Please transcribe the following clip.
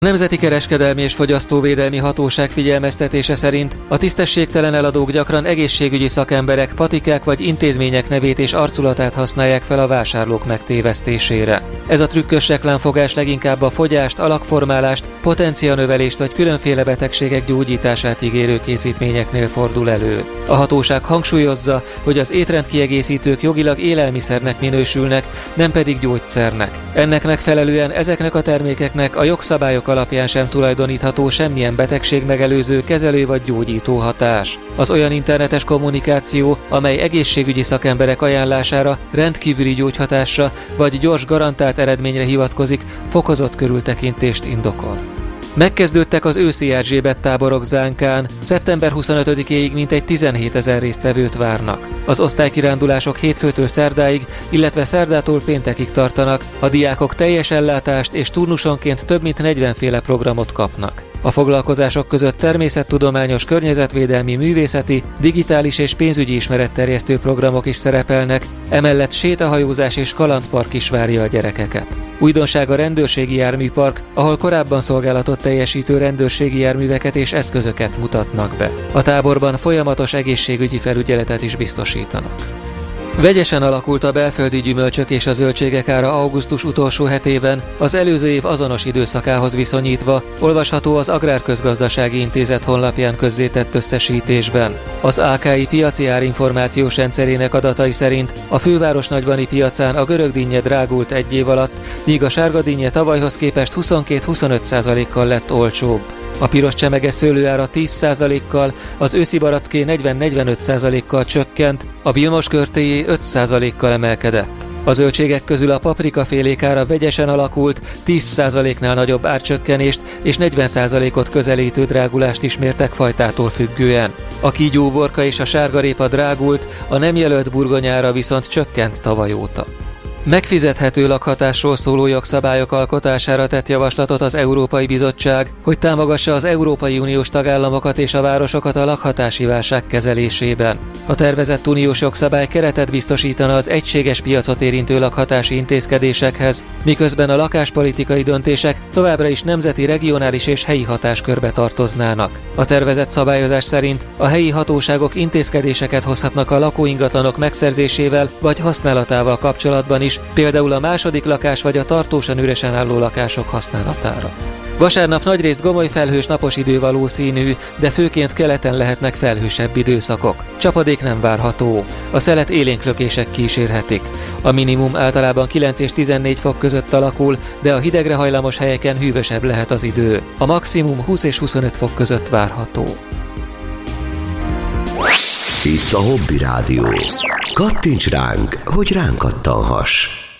Nemzeti Kereskedelmi és Fogyasztóvédelmi Hatóság figyelmeztetése szerint a tisztességtelen eladók gyakran egészségügyi szakemberek, patikák vagy intézmények nevét és arculatát használják fel a vásárlók megtévesztésére. Ez a trükkös reklámfogás leginkább a fogyást, alakformálást, potencianövelést vagy különféle betegségek gyógyítását ígérő készítményeknél fordul elő. A hatóság hangsúlyozza, hogy az étrendkiegészítők jogilag élelmiszernek minősülnek, nem pedig gyógyszernek. Ennek megfelelően ezeknek a termékeknek a jogszabályok alapján sem tulajdonítható semmilyen betegségmegelőző, kezelő vagy gyógyító hatás. Az olyan internetes kommunikáció, amely egészségügyi szakemberek ajánlására, rendkívüli gyógyhatásra vagy gyors garantált eredményre hivatkozik, fokozott körültekintést indokol. Megkezdődtek az őszi Erzsébet táborok Zánkán, szeptember 25-éig mintegy 17 000 résztvevőt várnak. Az osztálykirándulások hétfőtől szerdáig, illetve szerdától péntekig tartanak, a diákok teljes ellátást és turnusonként több mint 40 féle programot kapnak. A foglalkozások között természettudományos, környezetvédelmi, művészeti, digitális és pénzügyi ismeretterjesztő programok is szerepelnek, emellett sétahajózás és kalandpark is várja a gyerekeket. Újdonság a rendőrségi járműpark, ahol korábban szolgálatot teljesítő rendőrségi járműveket és eszközöket mutatnak be. A táborban folyamatos egészségügyi felügyeletet is biztosítanak. Vegyesen alakult a belföldi gyümölcsök és a zöldségek ára augusztus utolsó hetében, az előző év azonos időszakához viszonyítva, olvasható az Agrárközgazdasági Intézet honlapján közzétett összesítésben. Az AKI piaci árinformációs rendszerének adatai szerint a főváros nagybani piacán a görögdinnye drágult egy év alatt, míg a sárgadinnye tavalyhoz képest 22-25%-kal lett olcsóbb. A piros csemege szőlőára 10%-kal, az őszi baracké 40-45%-kal csökkent, a Vilmos körtéjé 5%-kal emelkedett. A zöldségek közül a paprikafélék ára vegyesen alakult, 10%-nál nagyobb árcsökkenést és 40%-ot közelítő drágulást is mértek fajtától függően. A kígyóborka és a sárgarépa drágult, a nem jelölt burgonyára viszont csökkent tavaly óta. Megfizethető lakhatásról szóló jogszabályok alkotására tett javaslatot az Európai Bizottság, hogy támogassa az Európai Uniós tagállamokat és a városokat a lakhatási válság kezelésében. A tervezett uniós jogszabály keretet biztosítana az egységes piacot érintő lakhatási intézkedésekhez, miközben a lakáspolitikai döntések továbbra is nemzeti, regionális és helyi hatáskörbe tartoznának. A tervezett szabályozás szerint a helyi hatóságok intézkedéseket hozhatnak a lakóingatlanok megszerzésével vagy használatával kapcsolatban is, például a második lakás vagy a tartósan üresen álló lakások használatára. Vasárnap nagyrészt gomoly felhős napos idő valószínű, de főként keleten lehetnek felhősebb időszakok. Csapadék nem várható. A szelet élénklökések kísérhetik. A minimum általában 9 és 14 fok között alakul, de a hidegre hajlamos helyeken hűvösebb lehet az idő. A maximum 20 és 25 fok között várható. Itt a Hobby Rádió. Kattints ránk, hogy ránk kattanhass!